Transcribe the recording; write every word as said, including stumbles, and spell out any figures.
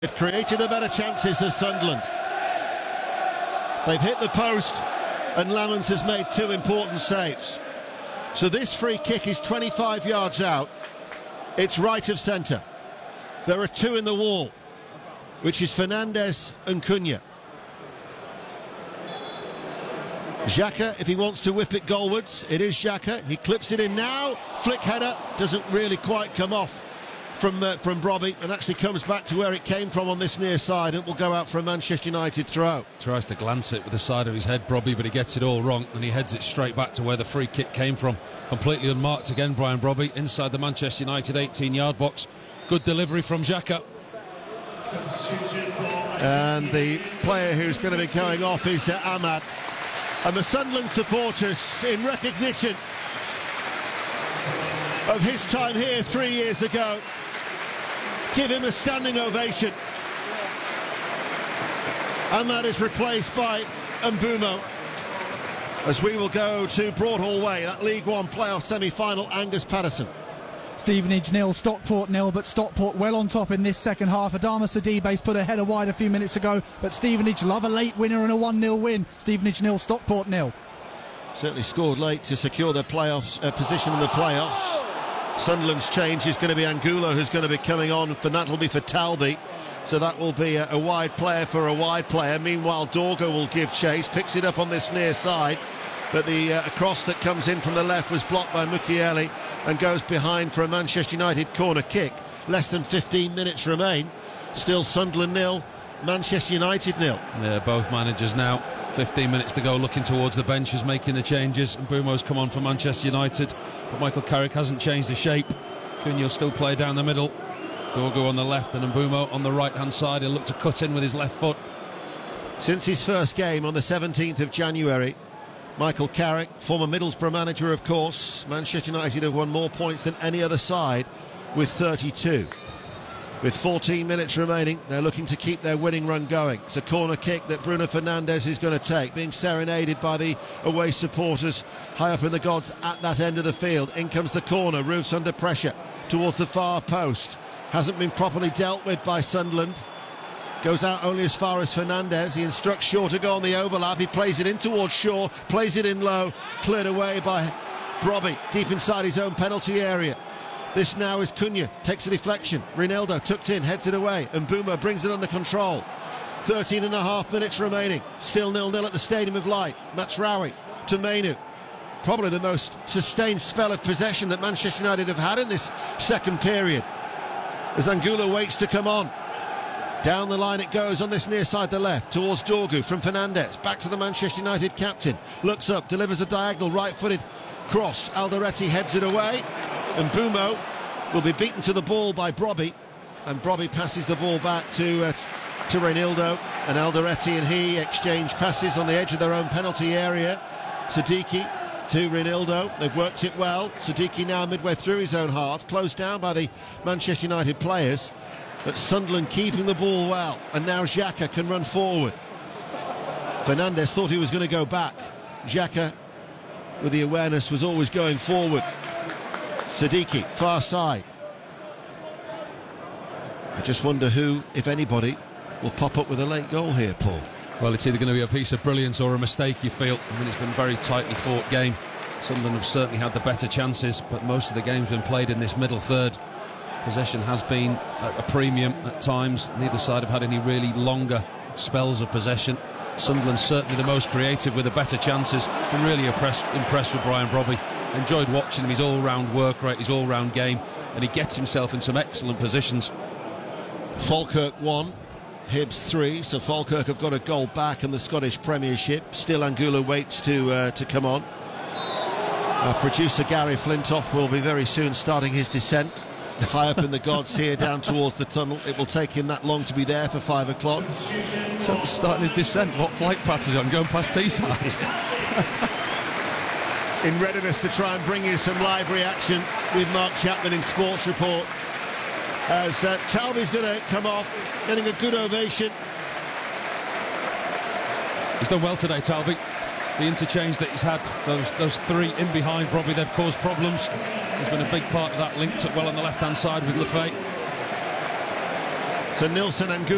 They've created the better chances as Sunderland. They've hit the post and Lammens has made two important saves. So this free kick is twenty-five yards out. It's right of centre. There are two in the wall, which is Fernandez and Cunha. Xhaka, if he wants to whip it goalwards, it is Xhaka. He clips it in now. Flick header doesn't really quite come off from uh, from Brobby, and actually comes back to where it came from on this near side, and will go out for a Manchester United throw. Tries to glance it with the side of his head, Brobby, but he gets it all wrong, and he heads it straight back to where the free kick came from. Completely unmarked again, Brian Brobby, inside the Manchester United eighteen yard box. Good delivery from Xhaka. And the player who's going to be going off is uh, Ahmad. And the Sunderland supporters, in recognition of his time here three years ago, give him a standing ovation. Ahmad is replaced by Mbeumo, as we will go to Broadhall Way, that League One playoff semi-final. Angus Patterson. Stevenage nil, Stockport nil, but Stockport well on top in this second half. Adama Sidibe's put a header wide a few minutes ago, but Stevenage love a late winner and a one nil win. Stevenage nil, Stockport nil. Certainly scored late to secure their playoffs uh, position in the playoffs. Sunderland's change is going to be Angulo, who's going to be coming on, and that will be for Talby. So that will be a, a wide player for a wide player. Meanwhile, Dorgo will give chase, picks it up on this near side, but the uh, cross that comes in from the left was blocked by Mukiele and goes behind for a Manchester United corner kick. Less than fifteen minutes remain. Still Sunderland nil, Manchester United nil. Yeah, both managers now. fifteen minutes to go, looking towards the benches, making the changes. Mbeumo's come on for Manchester United, but Michael Carrick hasn't changed the shape. Cunha will still play down the middle. Dorgo on the left and Mbeumo on the right-hand side. He'll look to cut in with his left foot. Since his first game on the seventeenth of January, Michael Carrick, former Middlesbrough manager of course, Manchester United have won more points than any other side with thirty-two. With fourteen minutes remaining, they're looking to keep their winning run going. It's a corner kick that Bruno Fernandes is going to take, being serenaded by the away supporters high up in the gods at that end of the field. In comes the corner, Roof's under pressure towards the far post. Hasn't been properly dealt with by Sunderland. Goes out only as far as Fernandes. He instructs Shaw to go on the overlap. He plays it in towards Shaw, plays it in low, cleared away by Brobby, deep inside his own penalty area. This now is Cunha, takes a deflection. Ronaldo tucked in, heads it away, and Mbeumo brings it under control. thirteen and a half minutes remaining. Still nil nil at the Stadium of Light. Mazraoui to Mainoo. Probably the most sustained spell of possession that Manchester United have had in this second period, as Angulo waits to come on. Down the line it goes on this near side, the left, towards Dorgu from Fernandes. Back to the Manchester United captain. Looks up, delivers a diagonal, right-footed cross. Alderete heads it away. And Mbeumo will be beaten to the ball by Brobby. And Brobby passes the ball back to, uh, to Reinildo. And Alderete and he exchange passes on the edge of their own penalty area. Siddiqui to Reinildo. They've worked it well. Siddiqui now midway through his own half. Closed down by the Manchester United players. But Sunderland keeping the ball well, and now Xhaka can run forward. Fernandes thought he was going to go back. Xhaka, with the awareness, was always going forward. Siddiqui, far side. I just wonder who, if anybody, will pop up with a late goal here, Paul. Well, it's either going to be a piece of brilliance or a mistake, you feel. I mean, it's been a very tightly fought game. Sunderland have certainly had the better chances, but most of the game's been played in this middle third. Possession has been at a premium at times. Neither side have had any really longer spells of possession. Sunderland certainly the most creative with the better chances. Been really impressed, impressed with Brian Brobby. Enjoyed watching him, his all-round work rate, his all-round game, and he gets himself in some excellent positions. Falkirk one, Hibs three, so Falkirk have got a goal back in the Scottish Premiership. Still Angulo waits to uh, to come on. Our producer Gary Flintoff will be very soon starting his descent high up in the gods here down towards the tunnel. It will take him that long to be there for five o'clock. So starting his descent, what flight path is he on, going past Teesside? In readiness to try and bring you some live reaction with Mark Chapman in Sports Report, as uh, Talby's going to come off, getting a good ovation. He's done well today, Talby. The interchange that he's had, those those three in behind Brobby, they've caused problems. He's been a big part of that, linked up well on the left-hand side with Lefay. So Nilsson and